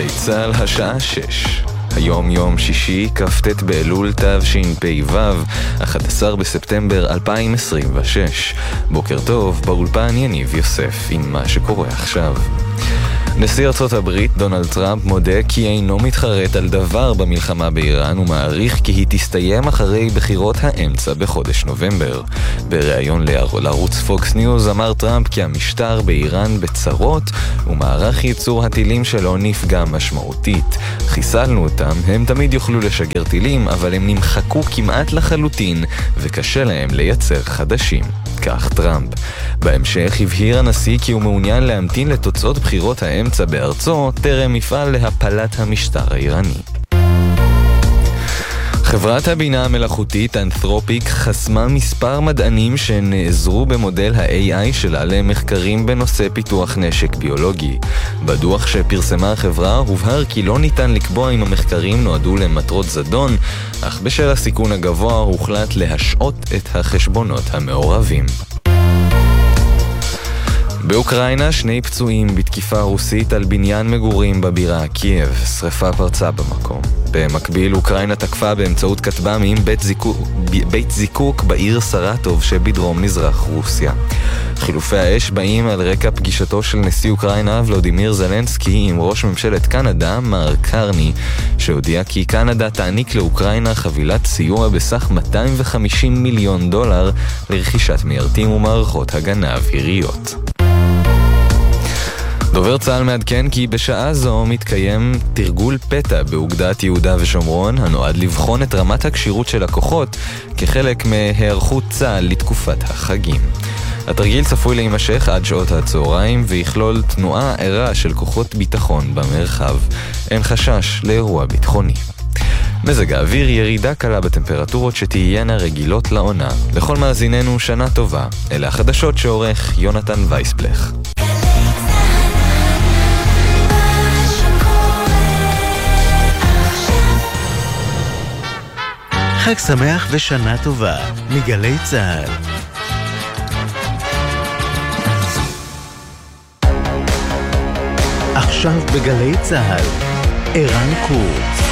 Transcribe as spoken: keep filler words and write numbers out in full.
צהל השעה שש. היום יום שישי, כ"ט באלול תשפ"ו, אחד עשר בספטמבר אלפיים עשרים ושש. בוקר טוב, באולפן יניב יוסף עם מה שקורה עכשיו. נשיא ארצות הברית דונלד טראמפ מודה כי אינו מתחרט על דבר במלחמה באיראן ומעריך כי היא תסתיים אחרי בחירות האמצע בחודש נובמבר. בריאיון לערוץ פוקס ניוז אמר טראמפ כי המשטר באיראן בצרות ומערך ייצור הטילים שלו נפגע משמעותית. חיסלנו אותם, הם תמיד יוכלו לשגר טילים, אבל הם נמחקו כמעט לחלוטין וקשה להם לייצר חדשים. כך טראמפ. בהמשך הבהיר הנשיא כי הוא מעוניין להמתין לתוצאות בחירות האמצע בארצו טרם יפעל להפלת המשטר האיראני. חברת הבינה המלאכותית אנתרופיק חסמה מספר מדענים שנעזרו במודל ה-איי איי שלה למחקרים בנושא פיתוח נשק ביולוגי. בדוח שפרסמה החברה הובהר כי לא ניתן לקבוע אם המחקרים נועדו למטרות זדון, אך בשל הסיכון הגבוה הוחלט להשעות את החשבונות המעורבים. באוקראינה שני פצועים בתקיפה רוסית על בניין מגורים בבירה קייב. שריפה פרצה במקום. במקביל אוקראינה תקפה באמצעות כטב"מים בית זיקוק, בית זיקוק בעיר סרטוב שבדרום מזרח רוסיה. חילופי האש באים על רקע פגישתו של נשיא אוקראינה ולודימיר זלנסקי עם ראש ממשלת קנדה מרק קרני, שהודיע כי קנדה תעניק לאוקראינה חבילת סיוע בסך מאתיים וחמישים מיליון דולר לרכישת מיירטים ומערכות הגנה אוויריות. דובר צה"ל מעדכן כי בשעה זו מתקיים תרגול פתע באוגדת יהודה ושומרון הנועד לבחון את רמת הקשירות של הכוחות כחלק מהיערכות צה"ל לתקופת החגים. התרגיל צפוי להימשך עד שעות הצהריים ויכלול תנועה ערה של כוחות ביטחון במרחב. אין חשש לאירוע ביטחוני. מזג האוויר, ירידה קלה בטמפרטורות שתהיינה רגילות לעונה. לכל מאזיננו שנה טובה. אלה החדשות שעורך יונתן וייספלך. חג שמח ושנה טובה מגלי צהל. עכשיו בגלי צהל ערן קורץ.